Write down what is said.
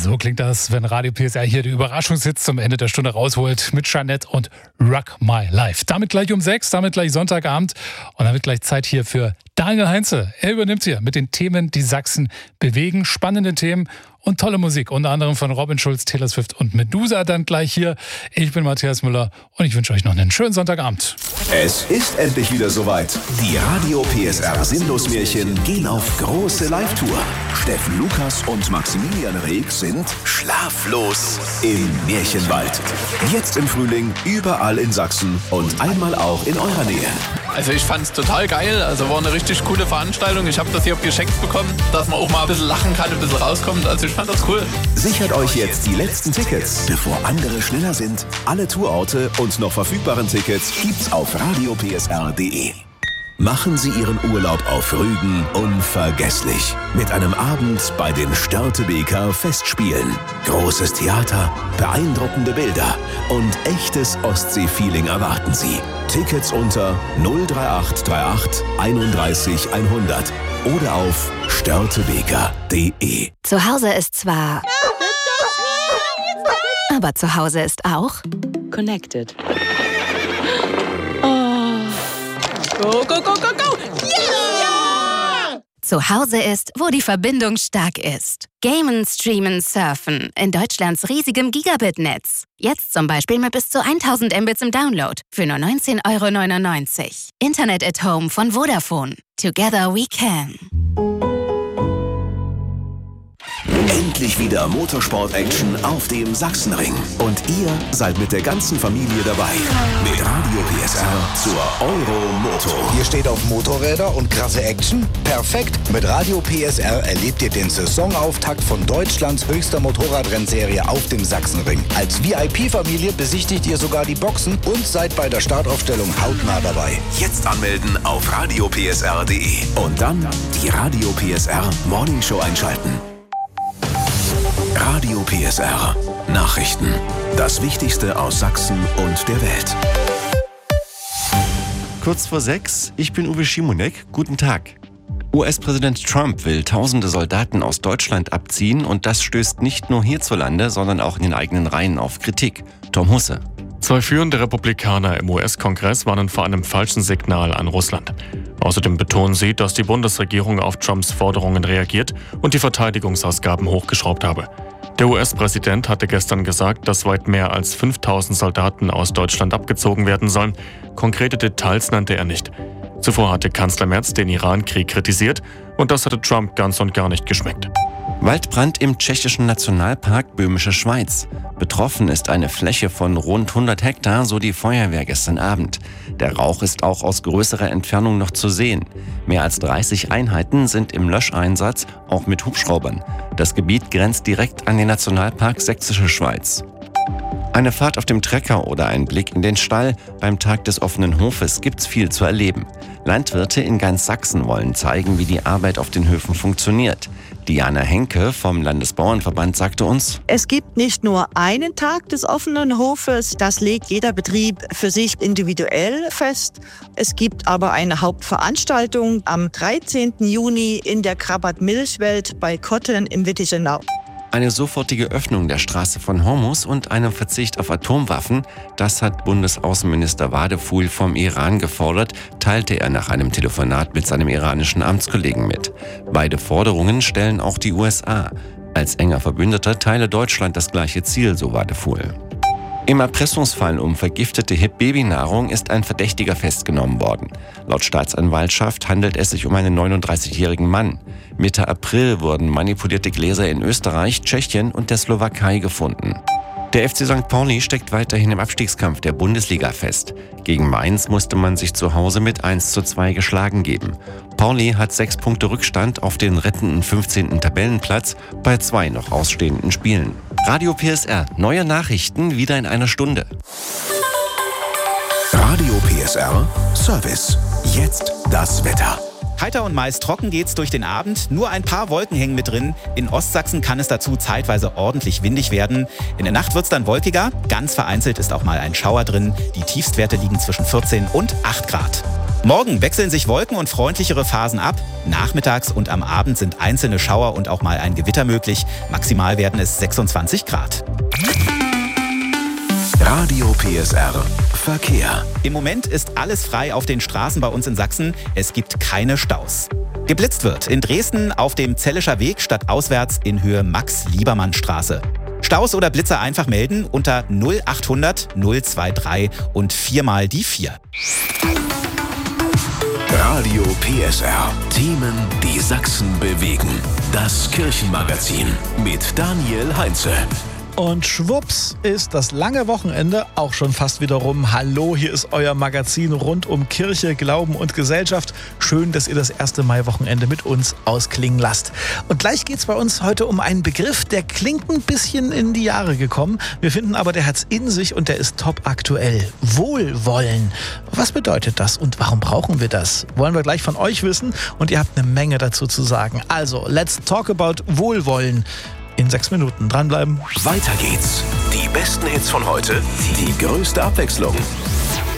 So klingt das, wenn Radio PSR hier die Überraschungshits zum Ende der Stunde rausholt mit Jeanette und Rock My Life. Damit gleich um 6, damit gleich Sonntagabend und damit gleich Zeit hier für Daniel Heinze. Er übernimmt hier mit den Themen, die Sachsen bewegen, spannende Themen und tolle Musik, unter anderem von Robin Schulz, Taylor Swift und Medusa dann gleich hier. Ich bin Matthias Müller und ich wünsche euch noch einen schönen Sonntagabend. Es ist endlich wieder soweit. Die Radio PSR Sinnlosmärchen gehen auf große Live-Tour. Steffen Lukas und Maximilian Reg sind schlaflos im Märchenwald. Jetzt im Frühling überall in Sachsen und einmal auch in eurer Nähe. Also ich fand's total geil, also war eine richtig coole Veranstaltung. Ich habe das hier geschenkt bekommen, dass man auch mal ein bisschen lachen kann, ein bisschen rauskommt. Also ich fand das cool. Sichert euch jetzt die letzten Tickets, bevor andere schneller sind. Alle Tourorte und noch verfügbaren Tickets gibt's auf radiopsr.de. Machen Sie Ihren Urlaub auf Rügen unvergesslich. Mit einem Abend bei den Störtebeker Festspielen. Großes Theater, beeindruckende Bilder und echtes Ostsee-Feeling erwarten Sie. Tickets unter 03838 31 100 oder auf störtebeker.de. Zu Hause ist zwar... aber zu Hause ist auch... Connected. Go, go, go, go, go! Yeah! Zu Hause ist, wo die Verbindung stark ist. Gamen, streamen, surfen in Deutschlands riesigem Gigabit-Netz. Jetzt zum Beispiel mit bis zu 1000 Mbits im Download für nur 19,99 €. Internet at Home von Vodafone. Together we can. Endlich wieder Motorsport-Action auf dem Sachsenring. Und ihr seid mit der ganzen Familie dabei. Mit Radio PSR zur Euromoto. Ihr steht auf Motorräder und krasse Action? Perfekt! Mit Radio PSR erlebt ihr den Saisonauftakt von Deutschlands höchster Motorradrennserie auf dem Sachsenring. Als VIP-Familie besichtigt ihr sogar die Boxen und seid bei der Startaufstellung hautnah dabei. Jetzt anmelden auf radiopsr.de. Und dann die Radio PSR Morning Show einschalten. Radio PSR. Nachrichten. Das Wichtigste aus Sachsen und der Welt. Kurz vor 6, ich bin Uwe Schimonek. Guten Tag. US-Präsident Trump will tausende Soldaten aus Deutschland abziehen und das stößt nicht nur hierzulande, sondern auch in den eigenen Reihen auf Kritik. Tom Husse. 2 führende Republikaner im US-Kongress warnen vor einem falschen Signal an Russland. Außerdem betonen sie, dass die Bundesregierung auf Trumps Forderungen reagiert und die Verteidigungsausgaben hochgeschraubt habe. Der US-Präsident hatte gestern gesagt, dass weit mehr als 5000 Soldaten aus Deutschland abgezogen werden sollen. Konkrete Details nannte er nicht. Zuvor hatte Kanzler Merz den Iran-Krieg kritisiert und das hatte Trump ganz und gar nicht geschmeckt. Waldbrand im tschechischen Nationalpark Böhmische Schweiz. Betroffen ist eine Fläche von rund 100 Hektar, so die Feuerwehr gestern Abend. Der Rauch ist auch aus größerer Entfernung noch zu sehen. Mehr als 30 Einheiten sind im Löscheinsatz, auch mit Hubschraubern. Das Gebiet grenzt direkt an den Nationalpark Sächsische Schweiz. Eine Fahrt auf dem Trecker oder ein Blick in den Stall. Beim Tag des offenen Hofes gibt's viel zu erleben. Landwirte in ganz Sachsen wollen zeigen, wie die Arbeit auf den Höfen funktioniert. Diana Henke vom Landesbauernverband sagte uns: Es gibt nicht nur einen Tag des offenen Hofes, das legt jeder Betrieb für sich individuell fest. Es gibt aber eine Hauptveranstaltung am 13. Juni in der Krabat-Milchwelt bei Kotten im Wittichenau. Eine sofortige Öffnung der Straße von Hormuz und einem Verzicht auf Atomwaffen, das hat Bundesaußenminister Wadephul vom Iran gefordert, teilte er nach einem Telefonat mit seinem iranischen Amtskollegen mit. Beide Forderungen stellen auch die USA. Als enger Verbündeter teile Deutschland das gleiche Ziel, so Wadephul. Im Erpressungsfall um vergiftete Hip-Babynahrung ist ein Verdächtiger festgenommen worden. Laut Staatsanwaltschaft handelt es sich um einen 39-jährigen Mann. Mitte April wurden manipulierte Gläser in Österreich, Tschechien und der Slowakei gefunden. Der FC St. Pauli steckt weiterhin im Abstiegskampf der Bundesliga fest. Gegen Mainz musste man sich zu Hause mit 1:2 geschlagen geben. Pauli hat 6 Punkte Rückstand auf den rettenden 15. Tabellenplatz bei 2 noch ausstehenden Spielen. Radio PSR, neue Nachrichten wieder in einer Stunde. Radio PSR Service. Jetzt das Wetter. Heiter und meist trocken geht's durch den Abend. Nur ein paar Wolken hängen mit drin. In Ostsachsen kann es dazu zeitweise ordentlich windig werden. In der Nacht wird's dann wolkiger. Ganz vereinzelt ist auch mal ein Schauer drin. Die Tiefstwerte liegen zwischen 14 und 8 Grad. Morgen wechseln sich Wolken und freundlichere Phasen ab. Nachmittags und am Abend sind einzelne Schauer und auch mal ein Gewitter möglich. Maximal werden es 26 Grad. Radio PSR Verkehr. Im Moment ist alles frei auf den Straßen bei uns in Sachsen. Es gibt keine Staus. Geblitzt wird in Dresden auf dem Zellischer Weg stadtauswärts in Höhe Max-Liebermann-Straße. Staus oder Blitzer einfach melden unter 0800 023 und 4 mal die 4. Radio PSR. Themen, die Sachsen bewegen. Das Kirchenmagazin mit Daniel Heinze. Und schwupps ist das lange Wochenende auch schon fast wieder rum. Hallo, hier ist euer Magazin rund um Kirche, Glauben und Gesellschaft. Schön, dass ihr das 1. Mai-Wochenende mit uns ausklingen lasst. Und gleich geht's bei uns heute um einen Begriff, der klingt ein bisschen in die Jahre gekommen. Wir finden aber, der hat's in sich und der ist top aktuell. Wohlwollen. Was bedeutet das und warum brauchen wir das? Wollen wir gleich von euch wissen und ihr habt eine Menge dazu zu sagen. Also, let's talk about Wohlwollen. In 6 Minuten dranbleiben. Weiter geht's. Die besten Hits von heute, die größte Abwechslung.